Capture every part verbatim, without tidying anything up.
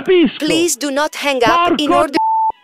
capisco. Please do not hang up Porco in order...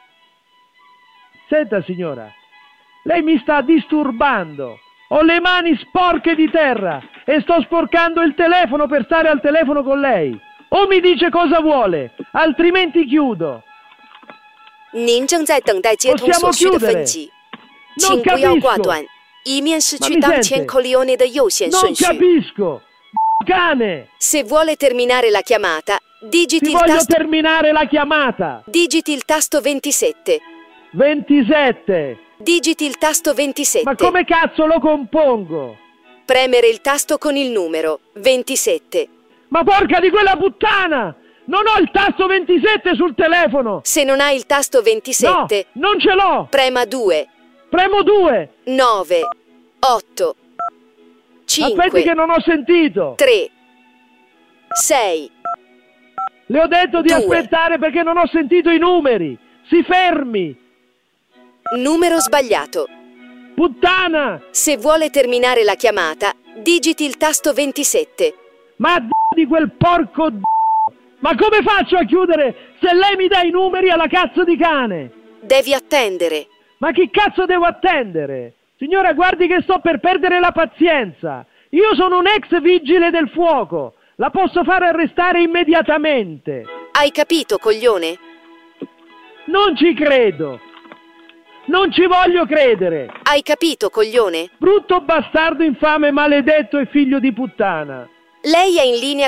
Senta signora, lei mi sta disturbando. Ho le mani sporche di terra e sto sporcando il telefono per stare al telefono con lei. O mi dice cosa vuole, altrimenti chiudo. 您正在等待接通所需的分机，请不要挂断，以免失去当前 Corleone 的优先顺序。 Non capisco, cane. Se vuole terminare la chiamata, digiti Ti il voglio tasto... terminare la chiamata. Digiti il tasto ventisette. ventisette. Digiti il tasto ventisette. Ma come cazzo lo compongo? Premere il tasto con il numero ventisette. Ma porca di quella puttana! Non ho il tasto ventisette sul telefono! Se non hai il tasto ventisette... No, non ce l'ho! Prema due. Premo due! nove. otto. cinque. Aspetti che non ho sentito! tre. sei. Le ho detto di due. aspettare perché non ho sentito i numeri! Si fermi! Numero sbagliato. Puttana! Se vuole terminare la chiamata, digiti il tasto ventisette. Ma d*** di quel porco d***! Ma come faccio a chiudere se lei mi dà i numeri alla cazzo di cane? Devi attendere. Ma chi cazzo devo attendere? Signora, guardi che sto per perdere la pazienza. Io sono un ex vigile del fuoco. La posso fare arrestare immediatamente. Hai capito, coglione? Non ci credo. Non ci voglio credere. Hai capito, coglione? Brutto bastardo infame, maledetto e figlio di puttana. Lei è in linea